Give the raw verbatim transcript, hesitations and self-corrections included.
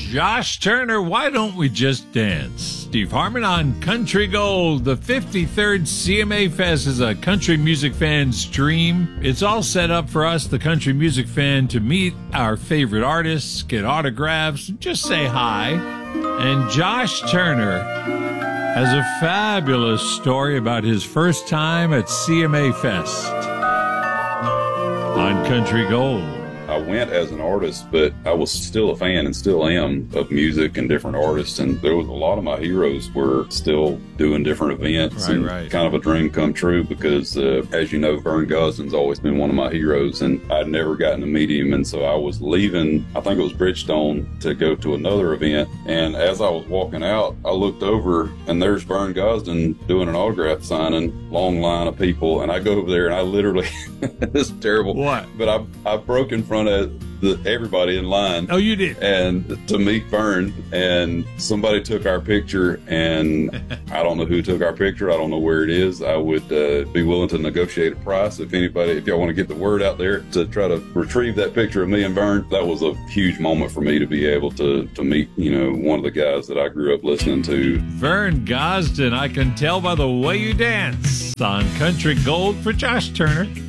Josh Turner, Why Don't We Just Dance? Steve Harmon on Country Gold. The fifty-third C M A Fest is a country music fan's dream. It's all set up for us, the country music fan, to meet our favorite artists, get autographs, just say hi. And Josh Turner has a fabulous story about his first time at C M A Fest on Country Gold. I went as an artist, but I was still a fan and still am of music and different artists. And there was a lot of my heroes were still doing different events. Right, and right. Kind of a dream come true because, uh, as you know, Vern Gosdin's always been one of my heroes, and I'd never gotten to meet him. And so I was leaving, I think it was Bridgestone, to go to another event. And as I was walking out, I looked over, and there's Vern Gosdin doing an autograph signing, long line of people. And I go over there, and I literally, this is terrible. What? But I, I broke in front of the, everybody in line. Oh, you did? And to meet Vern, and somebody took our picture, and I don't know who took our picture. I don't know where it is. I would uh, be willing to negotiate a price if anybody, if y'all want to get the word out there to try to retrieve that picture of me and Vern. That was a huge moment for me to be able to, to meet, you know, one of the guys that I grew up listening to. Vern Gosdin, I can tell by the way you dance. On Country Gold for Josh Turner.